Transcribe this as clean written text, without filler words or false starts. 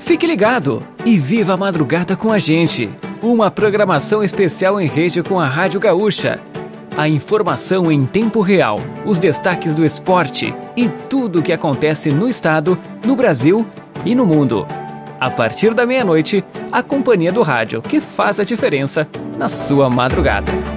Fique ligado e viva a madrugada com a gente. Uma programação especial em rede com a Rádio Gaúcha. A informação em tempo real, os destaques do esporte e tudo o que acontece no estado, no Brasil e no mundo. A partir da meia-noite, a companhia do rádio que faz a diferença na sua madrugada.